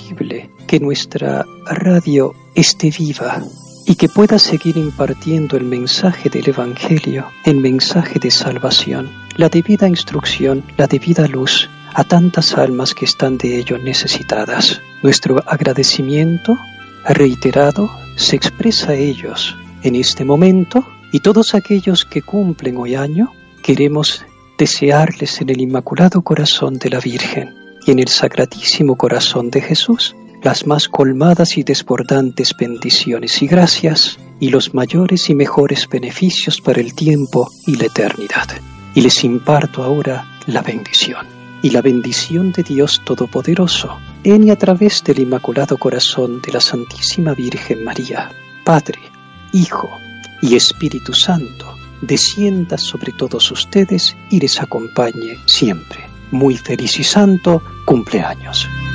posible que nuestra radio esté viva y que pueda seguir impartiendo el mensaje del Evangelio, el mensaje de salvación, la debida instrucción, la debida luz a tantas almas que están de ello necesitadas. Nuestro agradecimiento reiterado se expresa a ellos en este momento, y todos aquellos que cumplen hoy año queremos desearles en el Inmaculado Corazón de la Virgen y en el Sacratísimo Corazón de Jesús las más colmadas y desbordantes bendiciones y gracias y los mayores y mejores beneficios para el tiempo y la eternidad. Y les imparto ahora la bendición. Y la bendición de Dios Todopoderoso, en y a través del Inmaculado Corazón de la Santísima Virgen María, Padre, Hijo y Espíritu Santo, descienda sobre todos ustedes y les acompañe siempre. Muy feliz y santo cumpleaños.